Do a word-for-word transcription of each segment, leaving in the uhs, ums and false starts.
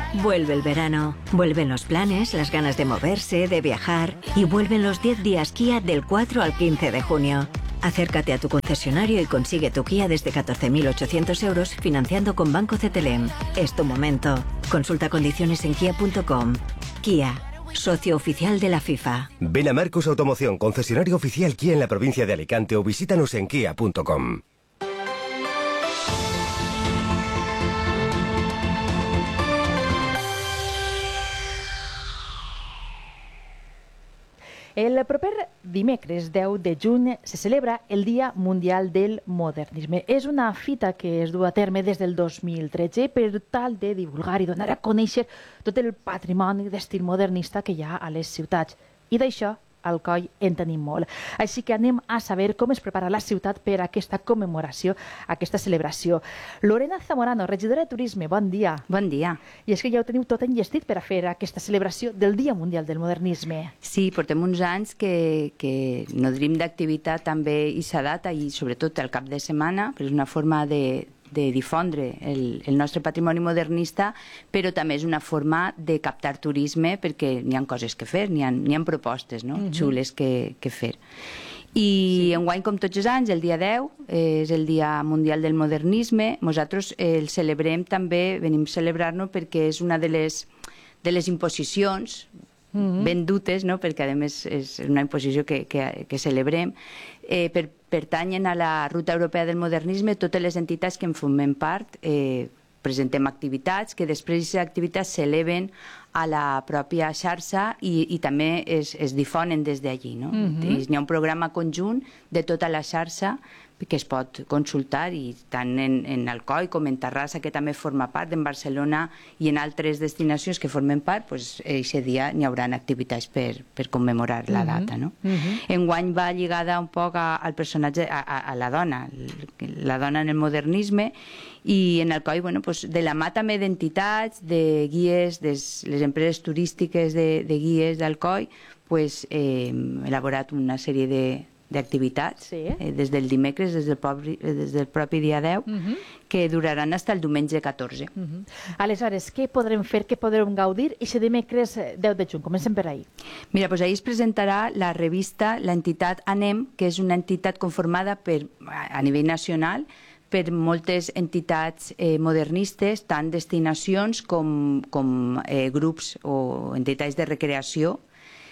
Vuelve el verano, vuelven los planes, las ganas de moverse, de viajar y vuelven los diez días Kia del cuatro al quince de junio. Acércate a tu concesionario y consigue tu Kia desde catorce mil ochocientos euros financiando con Banco C T L M. Es tu momento. Consulta condiciones en kia punto com. Kia, socio oficial de la FIFA. Ven a Marcos Automoción, concesionario oficial Kia en la provincia de Alicante o visítanos en kia punto com. El proper dimecres deu de juny se celebra el Dia Mundial del Modernisme. És una fita que es du a terme des del dos mil tretze per tal de divulgar i donar a conèixer tot el patrimoni d'estil modernista que hi ha a les ciutats. I d'això, al Coll en tenim molt. Així que anem a saber com es prepara la ciutat per a aquesta commemoració, aquesta celebració. Lorena Zamorano, regidora de Turisme, bon dia. Bon dia. I és que ja ho teniu tot enllestit per a fer aquesta celebració del Dia Mundial del Modernisme. Sí, portem uns anys que, que nodrim d'activitat també i sa data i sobretot el cap de setmana, però és una forma de de difondre el, el nostre patrimoni modernista, però també és una forma de captar turisme perquè n'hi ha coses que fer, n'hi ha, n'hi ha propostes, no? Uh-huh. Xules que, que fer. I sí. Enguany, com tots els anys, el dia deu és el Dia Mundial del Modernisme. Nosaltres el celebrem també, venim a celebrar-nos perquè és una de les, de les imposicions Uh-huh. ben dutes, no? Perquè a més és una imposició que, que, que celebrem, eh, per, pertanyen a la Ruta Europea del Modernisme totes les entitats que en formem part, eh, presentem activitats que després aquestes activitats s'eleven a la pròpia xarxa i, i també es, es difonen des d'allí, no? Uh-huh. Hi ha un programa conjunt de tota la xarxa que es pot consultar i tant en, en Alcoi com en Terrassa, que també forma part, en Barcelona i en altres destinacions que formen part, doncs aquest dia n'hi haurà activitats per, per commemorar la data, no? Uh-huh. Enguany va lligada un poc a, al personatge, a, a, a la dona, la dona en el modernisme, i en Alcoi, bueno, doncs de la mà també d'entitats, de guies, de les empreses turístiques de, de guies d'Alcoi, doncs eh, hem elaborat una sèrie de d'activitats, sí. eh, des del dimecres, des del propi, des del propi dia deu, uh-huh. que duraran fins al diumenge catorze. Uh-huh. Aleshores, què podrem fer, què podrem gaudir i si dimecres deu de juny? Comencem per ahir. Mira, doncs ahir es presentarà la revista, l'entitat ANEM, que és una entitat conformada per, a nivell nacional per moltes entitats eh, modernistes, tant destinacions com, com eh, grups o entitats de recreació.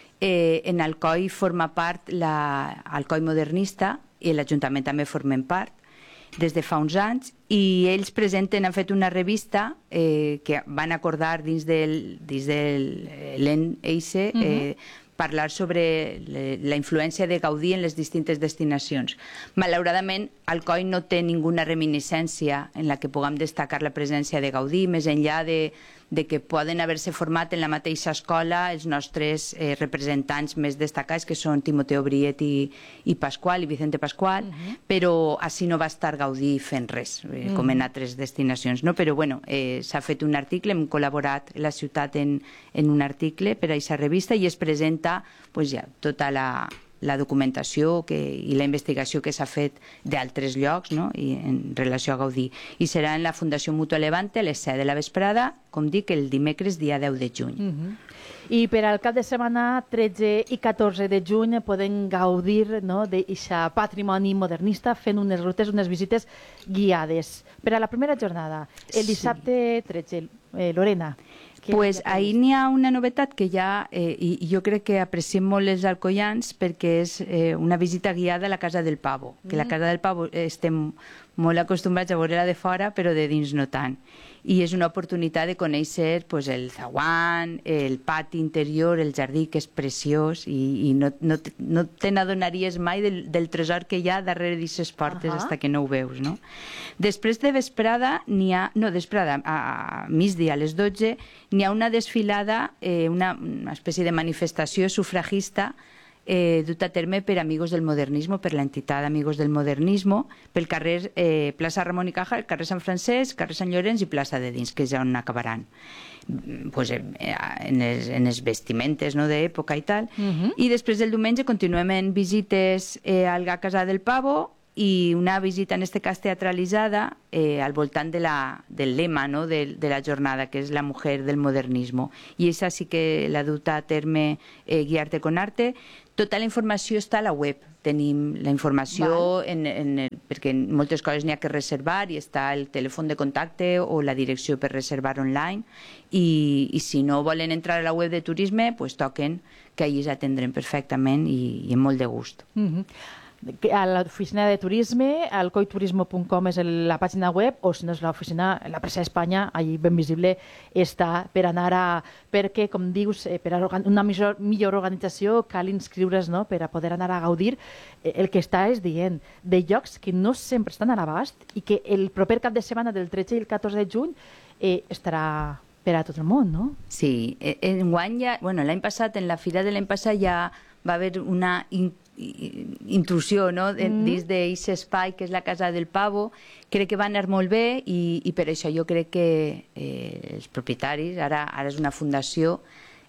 Eh, en Alcoi forma part l'Alcoi Modernista i l'Ajuntament també formem part des de fa uns anys i ells presenten, han fet una revista eh, que van acordar dins del, dins del l'E N E I C E, eh, uh-huh. parlar sobre la influència de Gaudí en les distintes destinacions. Malauradament, Alcoi no té ninguna reminiscència en la que puguem destacar la presència de Gaudí, més enllà de, de que poden haver-se format en la mateixa escola els nostres eh, representants més destacats, que són Timoteo Briet i, i Pasqual, i Vicente Pasqual, uh-huh. però així no va estar Gaudí fent res, eh, com en altres destinacions. No? Però bueno, eh, s'ha fet un article, hem col·laborat la ciutat en, en un article per a aquesta revista i es presenta pues ja, tota la, la documentació que, i la investigació que s'ha fet d'altres llocs, no? I en relació a Gaudí. I serà en la Fundació Mutua Levante a les set de la vesprada, com dic, el dimecres dia deu de juny. Uh-huh. I per al cap de setmana tretze i catorze de juny podem gaudir, no, d'aquest patrimoni modernista fent unes rutes, unes visites guiades. Per a la primera jornada, el dissabte tretze, eh, Lorena. Pues ahir n'hi ha una novetat que ja, eh, i jo crec que apreciem molt els alcoians perquè és eh, una visita guiada a la Casa del Pavo, que mm. la Casa del Pavo estem molt acostumbrats a veure-la de fora, però de dins no tant. I és una oportunitat de conèixer pues, el zaguán, el pati interior, el jardí, que és preciós, i, i no, no, no te n'adonaries mai del, del tresor que hi ha darrere d'aquestes portes, uh-huh. hasta que no ho veus, no? Després de vesprada, n'hi ha, no, vesprada, a, a migdia, a les dotze, n'hi ha una desfilada, eh, una, una espècie de manifestació sufragista eh, dut a terme per Amigos del Modernismo, per l'entitat Amigos del Modernismo, pel carrer eh, plaça Ramon i Cajal, carrer Sant Francesc, carrer Sant Llorenç i plaça de Dins, que és on acabaran. Pues, eh, en, les, en les vestimentes, no, d'època i tal. Uh-huh. I després del diumenge continuem en visites eh, al G A Casa del Pavo i una visita en este cas teatralitzada eh, al voltant de la, del lema, no? de, de la jornada, que és la mujer del modernismo. I això sí que l'ha dut a terme eh, Guiarte con Arte. Tota la informació està a la web. Tenim la informació, en, en el, perquè en moltes coses n'hi ha que reservar i està el telèfon de contacte o la direcció per reservar online. I, i si no volen entrar a la web de turisme, pues toquen, que allí s'atendrem perfectament i, i amb molt de gust. Mm-hmm. A l'oficina de turisme, al coiturismo punt com és la pàgina web, o si no és l'oficina, la Presa d'Espanya, allí ben visible està per anar a... Perquè, com dius, per a una millor, millor organització cal inscriure's, no?, per a poder anar a gaudir. El que està és dient de llocs que no sempre estan a l'abast i que el proper cap de setmana del tretze i el catorze de juny eh, estarà per a tot el món, no? Sí, enguany ja... Bueno, l'any passat, en la fira de l'any passat ja va haver una intrusió, no?, mm. dins d'aquest espai que és la Casa del Pavo. Crec que va anar molt bé i, i per això jo crec que eh, els propietaris, ara, ara és una fundació,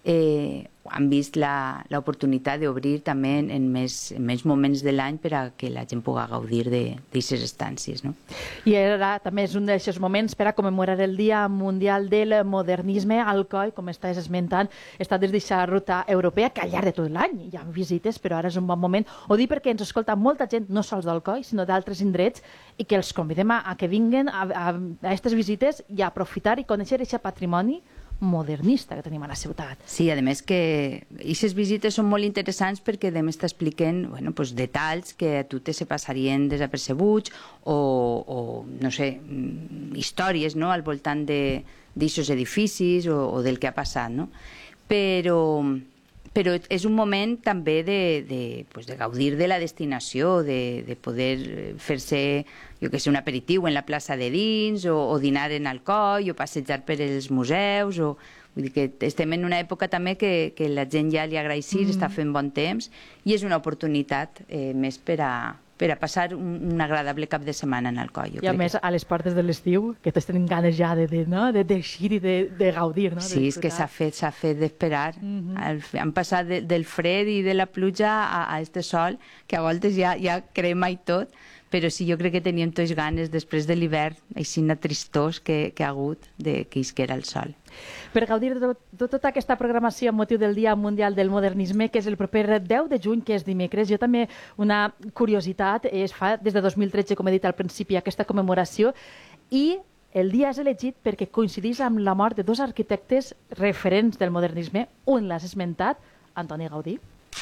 eh, han vist l'oportunitat d'obrir també en, en, més, en més moments de l'any per a que la gent pugui gaudir d'aquestes estàncies. No? I ara també és un d'aquests moments per a commemorar el Dia Mundial del Modernisme. Alcoi, com estàs esmentant, està des d'aquesta ruta europea que al llarg de tot l'any hi ha visites, però ara és un bon moment. Ho dic perquè ens escolta molta gent, no sols d'Alcoi, sinó d'altres indrets, i que els convidem a, a que vinguin a aquestes visites i a aprofitar i conèixer aquest patrimoni modernista que tenim a la ciutat. Sí, a més que aquestes visites són molt interessants perquè a més t'expliquen, bueno, pues, detalls que a tu te se passarien desapercebuts o, o no sé, històries, no?, al voltant d'aquests edificis o, o del que ha passat, no? Però, però és un moment també de, de, pues, de gaudir de la destinació, de, de poder fer-se, jo que sé, un aperitiu en la plaça de dins, o, o dinar en Alcoi, o passejar per els museus, o... Vull dir que estem en una època també que, que la gent ja li agraeixir, mm. està fent bon temps, i és una oportunitat eh, més per a, per a passar un, un agradable cap de setmana en Alcoi. I a més, que... a les portes de l'estiu, que tots tenen ganes ja de, de, no? de deixir i de, de gaudir. No? Sí, és que s'ha fet, s'ha fet d'esperar. Mm-hmm. Han passat de, del fred i de la pluja a, a este sol, que a voltes ja, ja crema i tot, però sí, jo crec que teníem tots ganes, després de l'hivern, així tristós que, que ha hagut, de que isquera el sol. Per gaudir de, tot, de tota aquesta programació amb motiu del Dia Mundial del Modernisme, que és el proper deu de juny, que és dimecres, jo també una curiositat, es fa des de dos mil tretze, com he dit al principi, aquesta commemoració, i el dia és elegit perquè coincideix amb la mort de dos arquitectes referents del modernisme. Un l'has esmentat, Antoni Gaudí,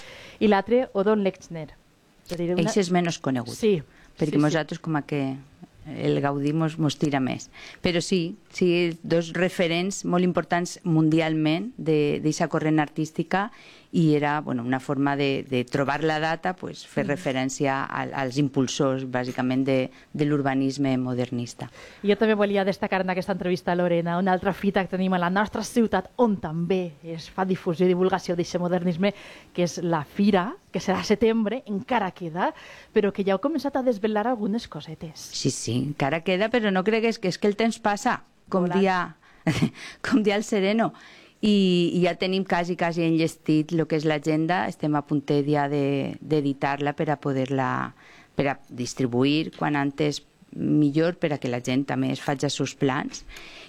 i l'altre, Odon Lechner. Una... Ell és menys conegut. Sí. Perquè sí, nosaltres sí. Com a que el Gaudí mos, mos tira més. Però sí, sí, dos referents molt importants mundialment d'aquesta corrent artística, i era, bueno, una forma de, de trobar la data, pues, fer mm. referència a, als impulsors, bàsicament, de, de l'urbanisme modernista. Jo també volia destacar en aquesta entrevista a Lorena una altra fita que tenim a la nostra ciutat, on també es fa difusió i divulgació d'aquest modernisme, que és la Fira, que serà a setembre, encara queda, però que ja heu començat a desvelar algunes cosetes. Sí, sí, encara queda, però no cregues que és que el temps passa, com dia, com dia el sereno. I, i ja tenim quasi, quasi enllestit el que és l'agenda. Estem a punt ja d'editar-la per a poder-la per a distribuir quan antes millor, per a que la gent també es faci els seus plans,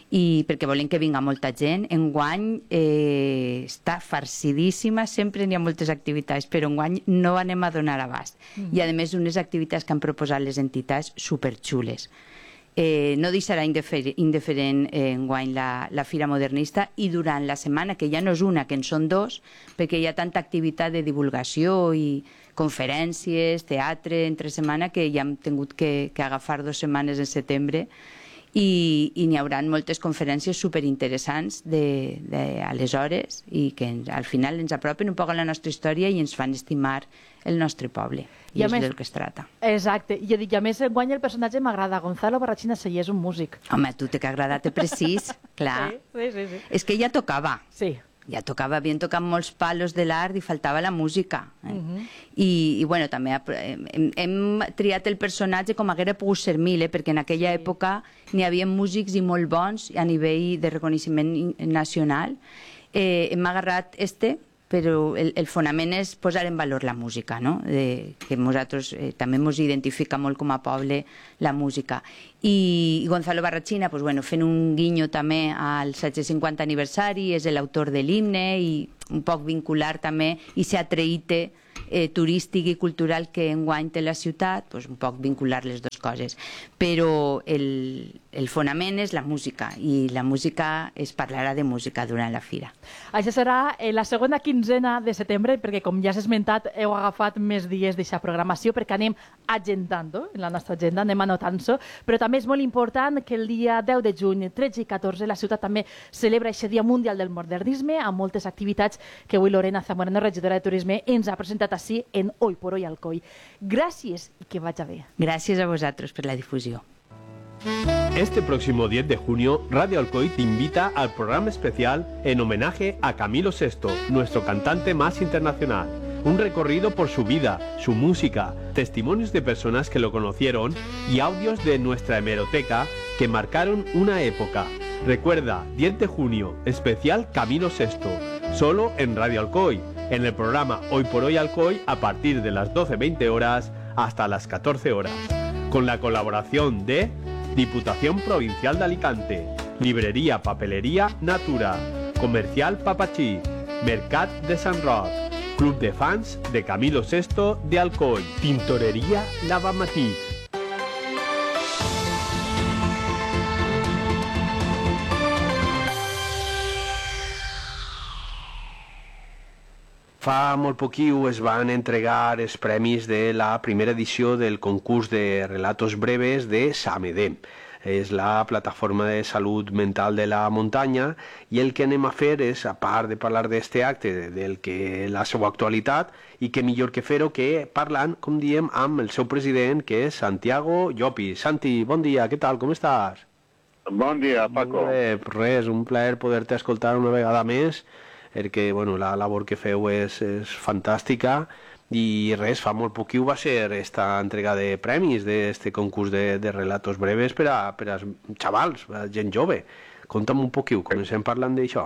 i perquè volem que vinga molta gent. Enguany eh, està farcidíssima, sempre n'hi ha moltes activitats, però enguany no anem a donar abast. Mm. I a més unes activitats que han proposat les entitats superxules. Eh, no deixarà indiferent eh, enguany la, la Fira Modernista, i durant la setmana, que ja no és una, que en són dos, perquè hi ha tanta activitat de divulgació i conferències, teatre, entre setmana, que ja hem tingut que, que agafar dues setmanes en setembre, i, i n'hi haurà moltes conferències superinteressants d'aleshores, i que ens, al final ens apropen un poc a la nostra història i ens fan estimar el nostre poble. I, I és més, del que es trata. Exacte. I jo dic, a més, guanya el personatge m'agrada. Gonzalo Barrachina Sellé és un músic. Home, tu té que agradar-te precís, clar. Sí, sí, sí, sí. És que ja tocava. Sí. Ja tocava, havien tocat molts palos de l'art i faltava la música. Eh? Uh -huh. I, I, bueno, també hem, hem triat el personatge com haguera pogut ser mil, eh? Perquè en aquella sí. època n'hi havia músics i molt bons a nivell de reconeixement nacional. Eh, hem agarrat este, però el, el fonament és posar en valor la música, no? De, que nosaltres eh, també ens identifica molt com a poble la música. I, i Gonzalo Barrachina, pues, bueno, fent un guinyo també al setze cinquanta aniversari, és l'autor de l'himne i un poc vincular també i ser atreïte eh, turístic i cultural que enguany té la ciutat, pues, un poc vincular les dues coses. Però el, el fonament és la música i la música es parlarà de música durant la fira. Això serà eh, la segona quinzena de setembre, perquè com ja s'ha esmentat, heu agafat més dies d'aquesta programació perquè anem agendant-ho en la nostra agenda, anem anotant-ho, però també és molt important que el dia deu de juny, tretze i catorze, la ciutat també celebra aquest Dia Mundial del Modernisme amb moltes activitats que avui Lorena Zamorano, regidora de Turisme, ens ha presentat així en Hoy por Hoy Alcoi. Gràcies i que vagi bé. Gràcies a vosaltres per la difusió. Este próximo diez de junio, Radio Alcoy te invita al programa especial en homenaje a Camilo sexto, nuestro cantante más internacional. Un recorrido por su vida, su música, testimonios de personas que lo conocieron y audios de nuestra hemeroteca que marcaron una época. Recuerda, diez de junio, especial Camilo sexto, solo en Radio Alcoy, en el programa Hoy por Hoy Alcoy a partir de las doce veinte horas hasta las catorce horas, con la colaboración de Diputación Provincial de Alicante, Librería Papelería Natura, Comercial Papachí, Mercat de San Roc, Club de Fans de Camilo sexto de Alcoy, Tintorería Lavamatí. Fa molt poquiu es van entregar els premis de la primera edició del concurs de relatos breves de SAMEDEM. És la plataforma de salut mental de la muntanya i el que anem a fer és, a part de parlar d'este acte, del que la seva actualitat, i que millor que fer-ho que parlant, com diem, amb el seu president, que és Santiago Llopis. Santi, bon dia, què tal, com estàs? Bon dia, Paco. Bé, res, un plaer poder-te escoltar una vegada més, perquè bueno, la labor que feu és, és fantàstica i res, fa molt poquiu va ser esta entrega de premis d'este concurs de, de relatos breves per a, per a xavals, a gent jove. Conta'm un poquiu, comencem parlant d'això.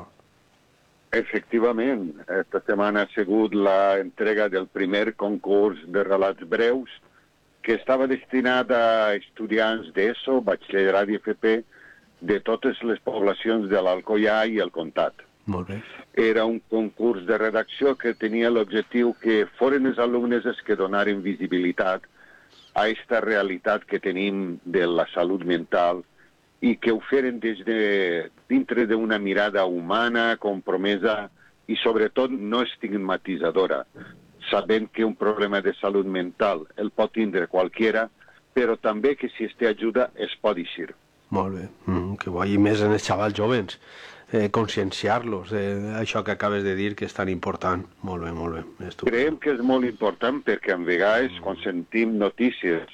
Efectivament, esta setmana ha sigut la entrega del primer concurs de relats breus que estava destinat a estudiants d'ESO, batxillerat i F P de totes les poblacions de l'Alcoià i el Comtat. Molt bé. Era un concurs de redacció que tenia l'objectiu que foren els alumnes els que donaren visibilitat a aquesta realitat que tenim de la salut mental i que ho feren des de dintre d'una mirada humana, compromesa i sobretot no estigmatitzadora, sabent que un problema de salut mental el pot tindre qualquiera, però també que si es té ajuda es pot eixir. Molt bé, mm, que vagi més en els xavals joves. Eh, conscienciar-los d'això que acabes de dir que és tan important. Molt bé, molt bé. Estupendo. Creiem que és molt important perquè en vegades quan sentim notícies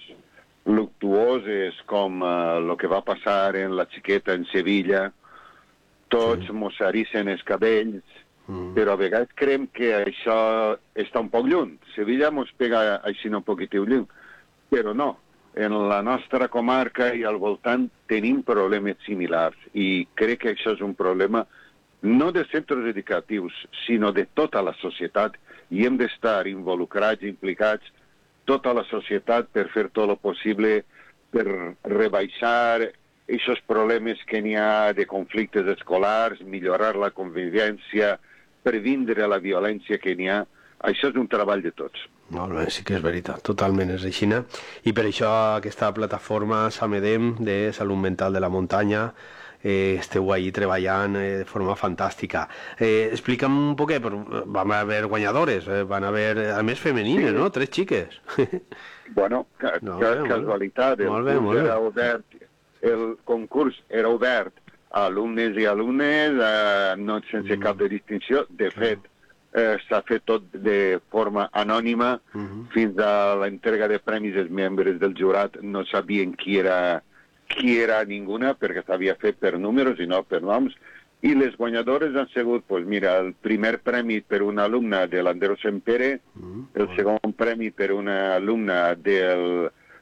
luctuoses com el uh, que va passar en la xiqueta en Sevilla, tots sí. mos erissen els cabells, mm. però a vegades creiem que això està un poc lluny. Sevilla mos pega així un poquitiu lluny, però no. En la nostra comarca i al voltant tenim problemes similars i crec que això és un problema no de centres educatius, sinó de tota la societat i hem d'estar involucrats, implicats, tota la societat per fer tot el possible per rebaixar aquests problemes que n'hi ha de conflictes escolars, millorar la convivència, previndre la violència que n'hi ha. Això és un treball de tots. Molt bé, sí que és veritat, totalment és així. I per això aquesta plataforma SAMEDEM de salut mental de la muntanya eh, esteu ahí treballant eh, de forma fantàstica. Eh, explica'm un poquet, van haver guanyadores, eh, van haver, a més femenines, sí. No? Tres xiques. Bueno, ca no, ca bé, casualitat, el, bé, curs era obert, el concurs era obert a alumnes i alumnes, eh, no sense mm. cap de distinció, de fet, Eh, s'ha fet tot de forma anònima. Uh-huh. Fins a l'entrega de premis els membres del jurat no sabien qui era, qui era ninguna perquè s'havia fet per números i no per noms. I les guanyadores han sigut, pues mira, el primer premi per una alumna de l'Andreu Sempere, uh-huh. el segon premi per una alumna del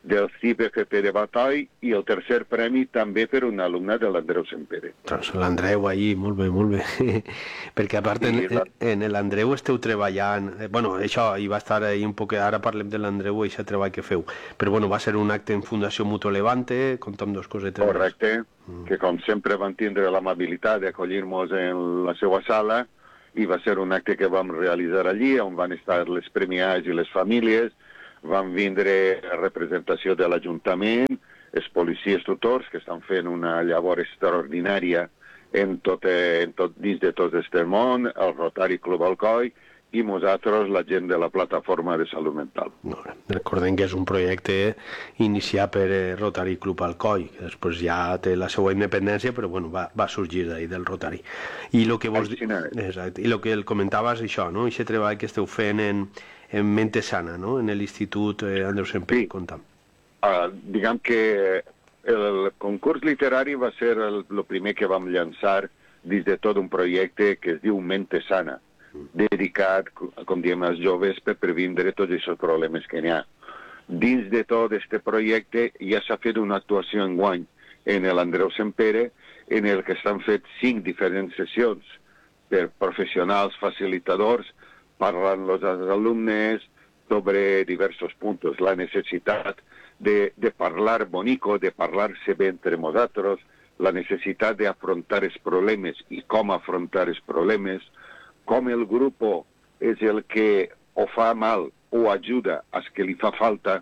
del C I P F P de Batall i el tercer premi també per un alumne de l'Andreu Sempere. Doncs l'Andreu ahí, molt bé, molt bé. Perquè a part en, en l'Andreu esteu treballant, eh, bueno, això hi va estar ahí un poc, ara parlem de l'Andreu i aquest treball que feu, però bueno, va ser un acte en Fundació Mutuo Levante, contem dos cosetes. Correcte, mm. que com sempre van tindre l'amabilitat d'acollir-nos en la seva sala i va ser un acte que vam realitzar allí, on van estar les premiats i les famílies. Van vindre representació de l'Ajuntament, els policies tutors, que estan fent una llavor extraordinària en tot, en tot, dins de tot este món, el Rotary Club Alcoi, i nosaltres, la gent de la plataforma de salut mental. No, recordem que és un projecte iniciat per Rotary Club Alcoi, que després ja té la seva independència, però bueno, va, va sorgir d'ahí del Rotary. I el que vos... Exacte. I el que el comentaves, això, no? Aquest treball que esteu fent en, en Mente Sana, no? En l'Institut eh, Andreu Sempere, sí. Contam. Uh, diguem que el concurs literari va ser el, el primer que vam llançar dins de tot un projecte que es diu Mente Sana, dedicat, com diem, als joves per previndre tots aquests problemes que n'hi ha. Dins de tot aquest projecte ja s'ha fet una actuació enguany en l'Andreu Sempere, en el que s'han fet cinc diferents sessions per professionals facilitadors, parlant als alumnes sobre diversos punts, la necessitat de, de parlar bonico, de parlar-se bé entre nosaltres, la necessitat d'afrontar els problemes i com afrontar els problemes, com el grup és el que o fa mal o ajuda a que li fa falta.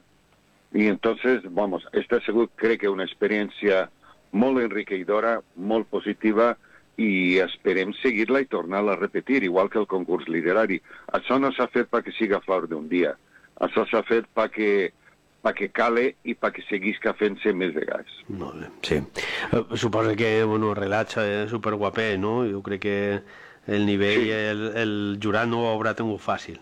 I entonces, vamos, està segur, crec que una experiència molt enriquidora, molt positiva, i esperem seguir-la i tornar-la a repetir, igual que el concurs literari. Això no s'ha fet perquè siga flor d'un dia. Això s'ha fet perquè perquè cale i perquè seguisca fent-se més vegades. Molt bé, sí. Uh, suposo que, bueno, relats és superguapet, no? Jo crec que el nivell, sí. el, el jurat no ho haurà tingut fàcil.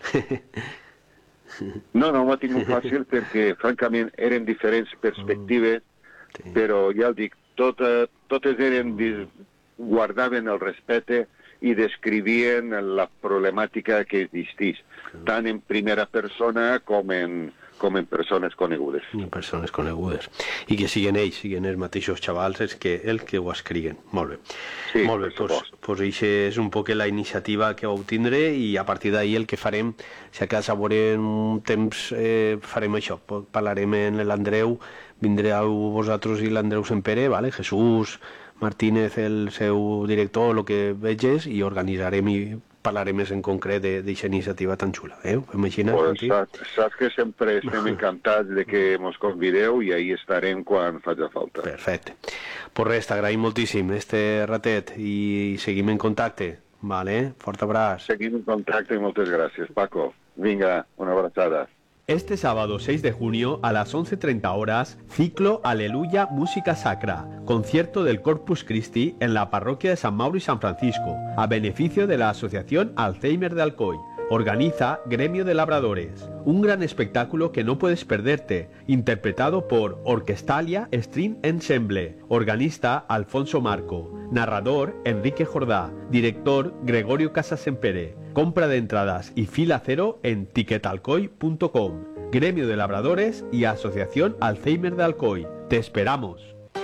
No, no ho ha tingut fàcil perquè, francament, eren diferents perspectives, mm. sí. Però ja el dic, tot, totes eren, guardaven el respecte i descrivien la problemàtica que existís, sí. Tant en primera persona com en, com en persones conegudes. En persones conegudes. I que siguin ells, siguin els mateixos xavals els que, el que ho escriguen. Molt bé. Sí, molt bé, doncs pues, pues és un poc la iniciativa que vau tindre i a partir d'ahir el que farem, si acaso a veure un temps eh, farem això, parlarem amb l'Andreu, vindreu vosaltres i l'Andreu Sempere, vale? Jesús Martínez, el seu director, el que veges, i organitzarem i parlarem més en concret d'aquesta iniciativa tan xula. Eh? Imagina, pues, saps, saps que sempre estem encantats de que ens convideu i ahí estarem quan faci falta. Perfecte. Pues res, t'agraïm moltíssim este ratet i seguim en contacte. Vale? Fort abraç. Seguim en contacte i moltes gràcies, Paco. Vinga, una abraçada. Este sábado seis de junio a las once treinta horas, ciclo Aleluya Música Sacra, concierto del Corpus Christi en la parroquia de San Mauro y San Francisco, a beneficio de la Asociación Alzheimer de Alcoy. Organiza Gremio de Labradores, un gran espectáculo que no puedes perderte, interpretado por Orquestalia String Ensemble, organista Alfonso Marco, narrador Enrique Jordá, director Gregorio Casasempere. Compra de entradas y fila cero en tiquetalcoy punto com. Gremio de Labradores y Asociación Alzheimer de Alcoy. ¡Te esperamos!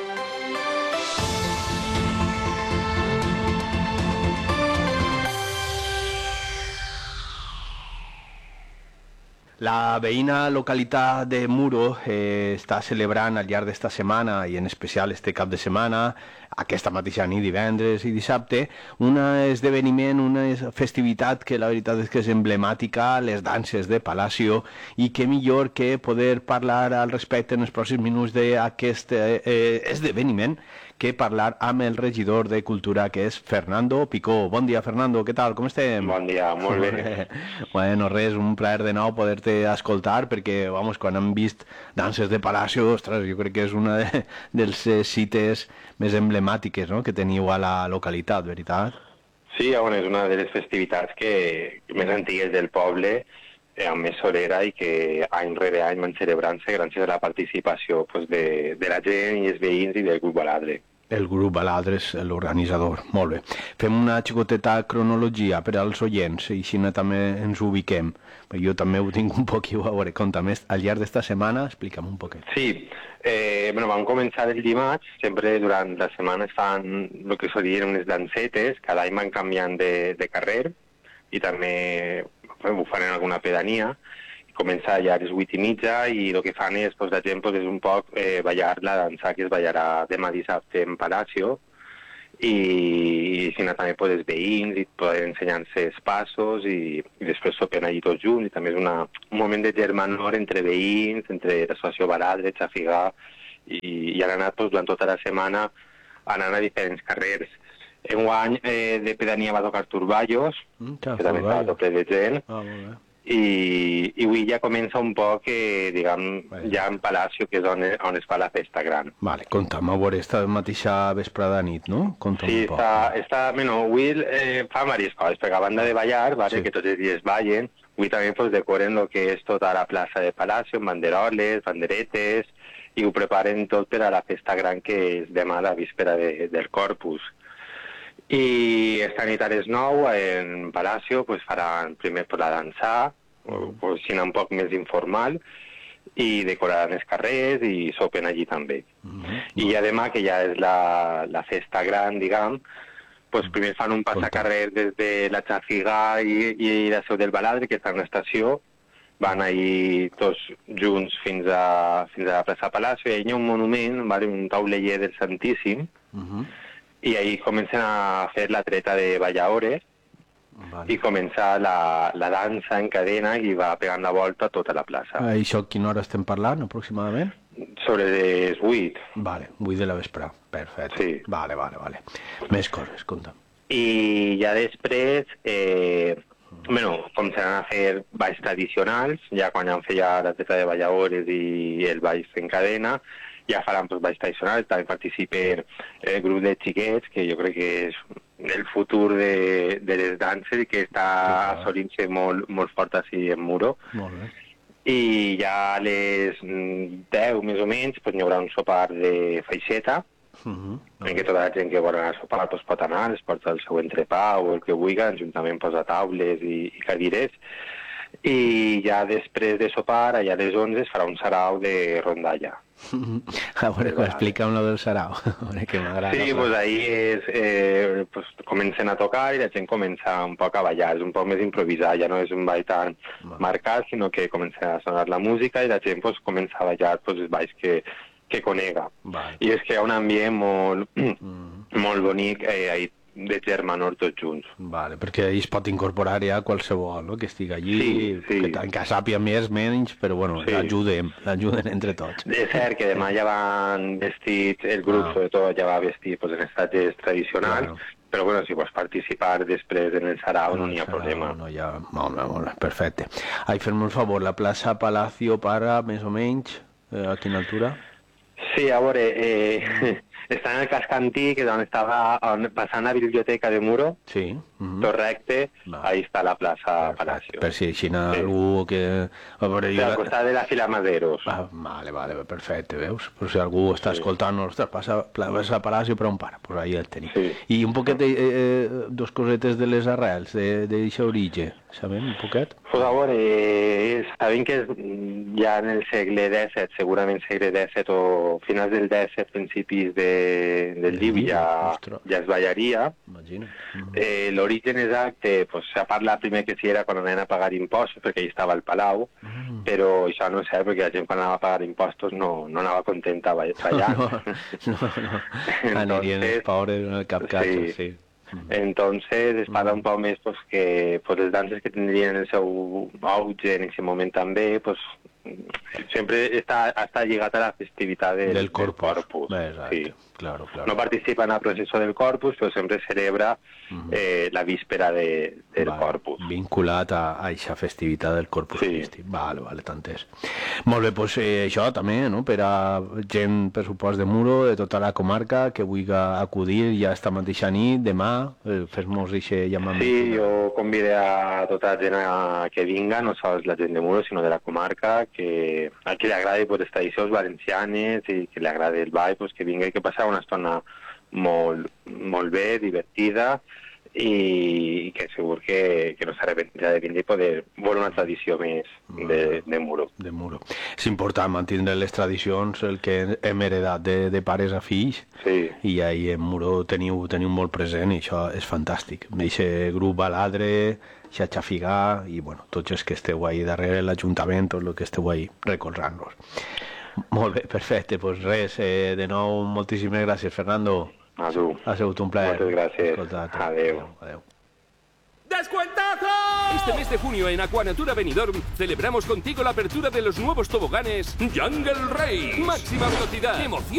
La veïna localitat de Muro eh, està celebrant al llarg d'esta setmana i en especial este cap de setmana, aquesta mateixa nit, divendres i dissabte, un esdeveniment, una festivitat que la veritat és que és emblemàtica, les danses de Palacio, i que millor que poder parlar al respecte en els pròxims minuts d'aquest eh, esdeveniment que parlar amb el regidor de Cultura, que és Fernando Picó. Bon dia, Fernando, què tal, com estem? Bon dia, molt bé. Bueno, res, un plaer de nou poder-te escoltar, perquè, vamos, quan hem vist danses de Palacio, ostres, jo crec que és una de, dels cites més emblemàtiques, no?, que teniu a la localitat, veritat? Sí, bueno, és una de les festivitats que més antigues del poble, eh, amb més solera, i que any rere any van celebrant-se gràcies a la participació pues, de, de la gent i els veïns i del grup Baladre. El grup Baladres, l'organitzador. Molt bé. Fem una xicoteta cronologia per als oients, i així també ens ubiquem. Jo també ho tinc un poc, a veure, conta'm, al llarg d'esta setmana, explica'm un poquet. Sí, eh, bueno, vam començar el dimarts, sempre durant la setmana es fan el que serien unes dansetes, cada any van canviant de, de carrer, i també ho fan en alguna pedania. Comença ja a les vuit i mitja i el que fan és, pues, la gent pues, és un poc eh, ballar la dansa que es ballarà demà dissabte en Palacio, i, i si no també pues, els veïns i poden ensenyar-se els passos i, i després sopen allí tots junts, i també és una, un moment de germanor entre veïns, entre l'associació Baladre, Xafigà, i, i han anat pues, durant tota la setmana anant a diferents carrers. Enguany eh, de pedania va tocar Turballos, mm, que també estava tot ple de gent. Ah, molt bé. I, i avui ja comença un poc, eh, diguem, bueno. ja en Palacio, que és on, on es fa la festa gran. Vale, conta'm, a veure, esta mateixa vesprada nit, no? Conta'm sí, un poc. Està, està, bueno, avui eh, fa diverses coses, perquè a banda de ballar, vale, sí. que tots els dies ballen, avui també pues, decoren el que és tota la plaça de Palacio, amb banderoles, banderetes, i ho preparen tot per a la festa gran que és demà, la víspera de, del Corpus. I esta nit a les nou en Palacio pues, faran primer pues, la dansar, o, pues, sinó un poc més informal, i decoraran els carrers i sopen allí també. Mm-hmm. I ja demà, que ja és la, la festa gran, diguem, pues, primer fan un passacarrer des de la Xafigà i, i la seu del Baladre, que està en l'estació, van ahir tots junts fins a, fins a la plaça Palacio, i hi ha un monument, vale, un tauleller del Santíssim, mm-hmm. i ahí comencen a fer la treta de balladores, vale. I comença la, la dansa en cadena i va pegant la volta a tota la plaça. I això a quina hora estem parlant, aproximadament? Sobre les vuit. Vale, vuit de la vespre, perfecte. Sí. Vale, vale, vale. Més coses, conta'm. I ja després, eh, bueno, començaran a fer balls tradicionals, ja quan han fet ja la treta de balladores i el ball en cadena, ja faran pues, balls tradicionals, també participa el grup de xiquets, que jo crec que és el futur de, de les danses i que està assolint-se molt, molt fort així en Muro. Molt bé. I ja a les deu, més o menys, pues, hi haurà un sopar de feixeta, uh-huh. en què tota la gent que vol anar a sopar pues, pot anar, es porta el seu entrepà o el que vulgui, juntament posa taules i, i cadires. I ja després de sopar, allà a les onze, es farà un sarau de rondalla. A veure, explica'm lo del sarau, a veure, que m'agrada. Sí, pues ahí és, eh, pues, comencen a tocar i la gent comença un poc a ballar, és un poc més improvisat, ja no és un ball tan Va. marcat, sinó que comença a sonar la música i la gent pues, comença a ballar pues, els balls que, que conega. Va. I és que hi ha un ambient molt, mm. molt bonic eh, ahí de germanor tots junts. Vale, perquè es pot incorporar ja qualsevol, no? Que estigui allí, sí, sí. que, que sàpia més, menys, però bueno, sí. l'ajudem, l'ajuden entre tots. És cert que demà ja van vestits, el grup ah. sobretot ja va vestir pues, en estatges tradicionals, claro. Però bueno, si vols participar després en el sarau no n'hi ha sarau, problema. No, ja, molt bé, molt bé, perfecte. Ai, fem-me un favor, la plaça Palacio para, més o menys, eh, a quina altura? Sí, a veure, eh, està en el casc antic, on estava on, passant la biblioteca de Muro, sí. Mm-hmm. Tot recte, Va. Ahí està la plaça per, Palacio. Per si així sí. algú que... A veure, sí, al costat de la fila Maderos. Ah, vale, vale, perfecte, veus? Però si algú està sí. escoltant, ostres, passa a Palacio, però on para? Pues ahí el tenim. Sí. I un poquet, de, eh, dos cosetes de les arrels, d'aquest origen, sabem un poquet? Pues a veure, eh, sabem que ja en el segle dèsset, segurament segle dèsset o finals del dèsset, principis de, del llibre, ja, ja es ballaria. Imagina. Mm-hmm. Eh, l'origen exacte, pues, se parla primer que si era quan anaven a pagar impostos, perquè hi estava el Palau, mm. però això no és cert, perquè la gent quan anava a pagar impostos no, no anava contenta ballant. No, no, no. Anirien els pobres en el capcatxo, sí. sí. Mm. Entonces es parla un poc més pues, que pues, les danses que tindrien el seu auge en aquest moment també, pues, sempre està, està lligat a la festivitat del, del Corpus. Del corpus. Exacte. Sí. Claro, claro. No participa en el proceso del Corpus, però sempre celebra uh-huh. eh, la víspera de, del vale. Corpus. Vinculat a aquesta festivitat del Corpus sí. Christi. Vale, vale, tant és. Molt bé, doncs eh, això també, no? Per a gent, per supost, de Muro, de tota la comarca, que vulgui acudir ja esta mateixa nit, demà, eh, fes-nos aquest llamament. Sí, jo convido a tota la gent a que vinga, no sols la gent de Muro, sinó de la comarca, que a qui li agradi pues, les tradicions valencianes i que li agradi el ball, pues, que vinga i que passa una estona molt, molt bé, divertida, i que segur que, que no s'arrepentirà de vindre i poder veure una tradició més de, de Muro. De Muro. És important mantenir les tradicions, el que hem heredat de, de pares a fills, sí. I ahir en Muro teniu, teniu molt present, i això és fantàstic. Aquest grup Baladre, Xatxa Figà, i bueno, tots els que esteu ahí darrere l'Ajuntament, tots els que esteu ahí recolzant-nos. Molt bé, perfecte, doncs res, eh, de nou moltíssimes gràcies, Fernando. A tu. Ha sigut un plaer. Muchas gracias. Escolta-te. Adeu. Adeu. ¡Descuentazo! Este mes de junio en Aquanatura Benidorm celebramos contigo la apertura de los nuevos toboganes Jungle Race. Máxima velocidad, emoción